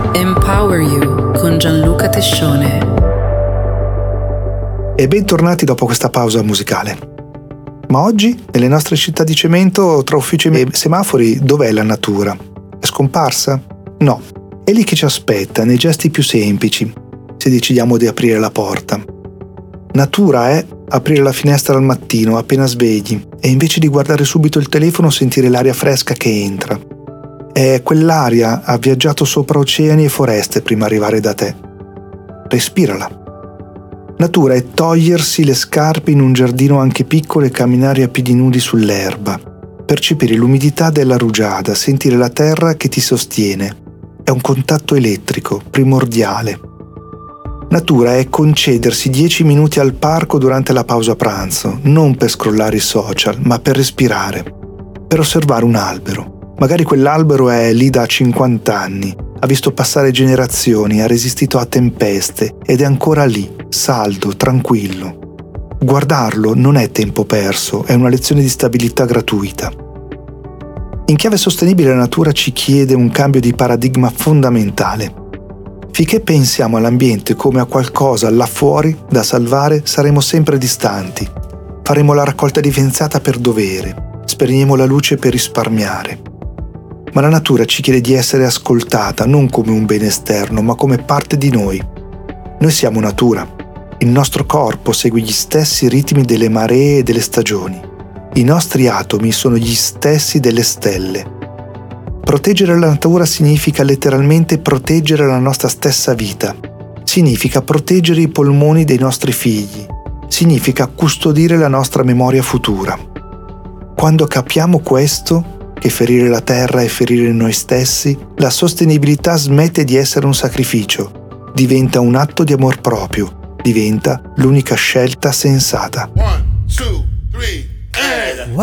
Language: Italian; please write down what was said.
Empower You con Gianluca Tescione. E bentornati dopo questa pausa musicale. Ma oggi, nelle nostre città di cemento, tra uffici e semafori, dov'è la natura? È scomparsa? No. È lì che ci aspetta, nei gesti più semplici, se decidiamo di aprire la porta. Natura è aprire la finestra al mattino, appena svegli, e invece di guardare subito il telefono sentire l'aria fresca che entra. È quell'aria ha viaggiato sopra oceani e foreste prima di arrivare da te. Respirala. Natura è togliersi le scarpe in un giardino anche piccolo e camminare a piedi nudi sull'erba, percepire l'umidità della rugiada, sentire la terra che ti sostiene. È un contatto elettrico, primordiale. Natura è concedersi 10 minuti al parco durante la pausa pranzo, non per scrollare i social, ma per respirare, per osservare un albero. Magari quell'albero è lì da 50 anni, ha visto passare generazioni, ha resistito a tempeste ed è ancora lì, saldo, tranquillo. Guardarlo non è tempo perso, è una lezione di stabilità gratuita. In chiave sostenibile la natura ci chiede un cambio di paradigma fondamentale. Finché pensiamo all'ambiente come a qualcosa là fuori da salvare, saremo sempre distanti. Faremo la raccolta differenziata per dovere, spegneremo la luce per risparmiare. Ma la natura ci chiede di essere ascoltata non come un bene esterno, ma come parte di noi. Noi siamo natura. Il nostro corpo segue gli stessi ritmi delle maree e delle stagioni. I nostri atomi sono gli stessi delle stelle. Proteggere la natura significa letteralmente proteggere la nostra stessa vita. Significa proteggere i polmoni dei nostri figli. Significa custodire la nostra memoria futura. Quando capiamo questo, che ferire la terra è ferire noi stessi, la sostenibilità smette di essere un sacrificio, diventa un atto di amor proprio, diventa l'unica scelta sensata. 1, 2, 3, and...